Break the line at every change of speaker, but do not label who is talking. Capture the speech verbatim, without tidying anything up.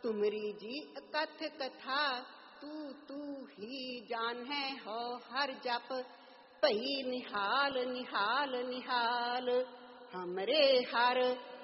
तुमरी जी कथ कथा तू तू ही जान है हो हर जप भई निहाल निहाल निहाल हमरे हर